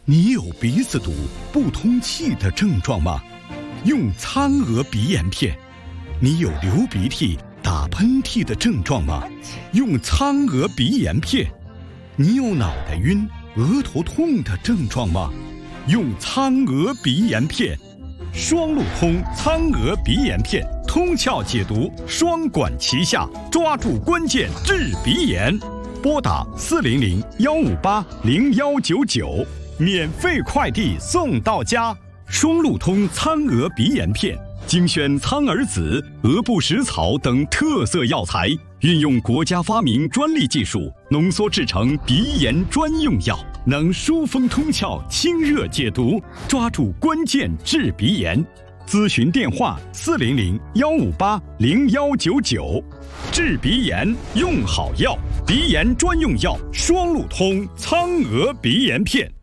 你有鼻子堵、不通气的症状吗？用苍娥鼻炎片。你有流鼻涕、打喷嚏的症状吗？用苍娥鼻炎片。你有脑袋晕、额头痛的症状吗？用苍娥鼻炎片。双路通苍娥鼻炎片，通窍解毒，双管齐下，抓住关键治鼻炎。拨打400-158-0199，免费快递送到家。双路通苍娥鼻炎片，精选苍耳子、鹅不食草等特色药材，运用国家发明专利技术，浓缩制成鼻炎专用药，能疏风通窍、清热解毒，抓住关键治鼻炎。咨询电话400-158-0199。治鼻炎用好药，鼻炎专用药双路通苍娥鼻炎片。